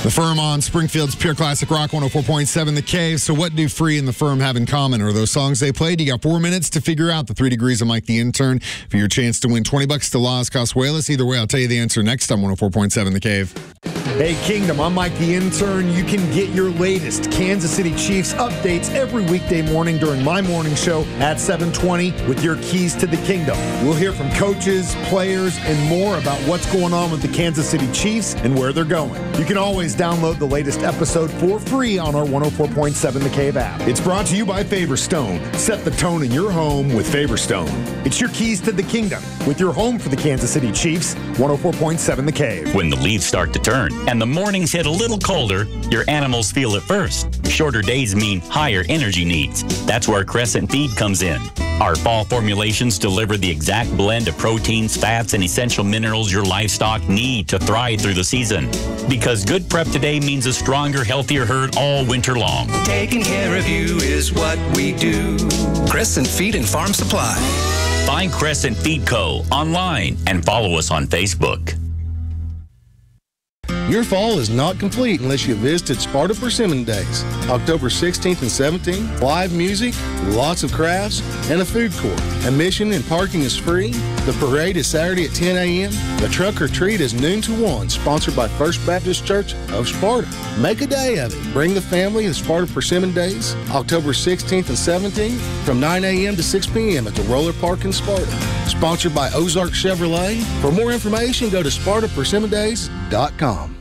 The Firm on Springfield's Pure Classic Rock 104.7 The Cave. So what do Free and The Firm have in common? Or those songs they played? You got 4 minutes to figure out the 3 degrees of Mike the Intern for your chance to win $20 to Las Casuelas. Either way, I'll tell you the answer next time 104.7 The Cave. Hey, Kingdom, I'm Mike the Intern. You can get your latest Kansas City Chiefs updates every weekday morning during my morning show at 7:20 with your keys to the Kingdom. We'll hear from coaches, players, and more about what's going on with the Kansas City Chiefs and where they're going. You can always download the latest episode for free on our 104.7 The Cave app. It's brought to you by Favorstone. Set the tone in your home with Favorstone. It's your keys to the Kingdom with your home for the Kansas City Chiefs, 104.7 The Cave. When the leaves start to turn and the mornings hit a little colder, your animals feel it first. Shorter days mean higher energy needs. That's where Crescent Feed comes in. Our fall formulations deliver the exact blend of proteins, fats, and essential minerals your livestock need to thrive through the season. Because good prep today means a stronger, healthier herd all winter long. Taking care of you is what we do. Crescent Feed and Farm Supply. Find Crescent Feed Co. online and follow us on Facebook. Your fall is not complete unless you visited Sparta Persimmon Days. October 16th and 17th, live music, lots of crafts, and a food court. Admission and parking is free. The parade is Saturday at 10 a.m. The truck or treat is noon to 1, sponsored by First Baptist Church of Sparta. Make a day of it. Bring the family to Sparta Persimmon Days, October 16th and 17th, from 9 a.m. to 6 p.m. at the Roller Park in Sparta. Sponsored by Ozark Chevrolet. For more information, go to SpartaPersimmonDays.com.